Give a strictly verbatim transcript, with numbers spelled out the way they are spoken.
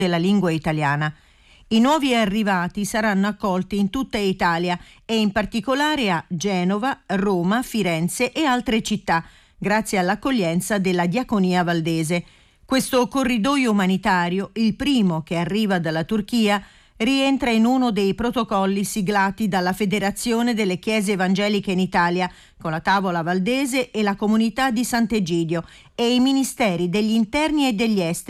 della lingua italiana. I nuovi arrivati saranno accolti in tutta Italia e in particolare a Genova, Roma, Firenze e altre città, grazie all'accoglienza della Diaconia Valdese. Questo corridoio umanitario, il primo che arriva dalla Turchia, rientra in uno dei protocolli siglati dalla Federazione delle Chiese Evangeliche in Italia, con la Tavola Valdese e la Comunità di Sant'Egidio, e i Ministeri degli Interni e degli Esteri